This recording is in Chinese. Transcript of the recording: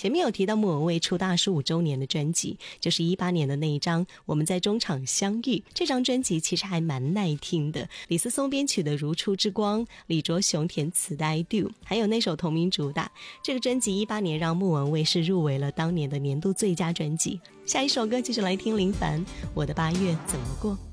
前面有提到莫文蔚出道15周年的专辑，就是18年的那一张《我们在中场相遇》。这张专辑其实还蛮耐听的，李思松编曲的《如初之光》，李卓雄填词的《I Do》，还有那首同名主打。这个专辑18年让莫文蔚是入围了当年的年度最佳专辑。下一首歌继续来听林凡《我的8月怎么过》。